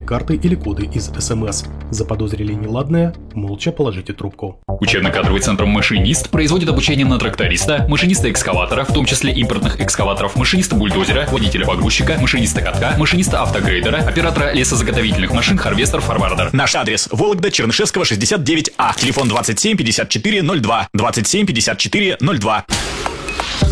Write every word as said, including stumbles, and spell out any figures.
карты или коды из эс эм эс. Заподозрили неладное? Молча положите трубку. Учебно-кадровый центр «Машинист» производит обучение на тракториста, машиниста-экскаватора, в том числе импортных экскаваторов, машиниста-бульдозера, водителя-погрузчика, машиниста-катка, машиниста-автогрейдера, оператора лесозаготовительных машин «Харвестер Форвардер». Наш адрес: Вологда, Чернышевского, шестьдесят девять А. Телефон двадцать семь пятьдесят четыре ноль два. двадцать семь пятьдесят четыре ноль два.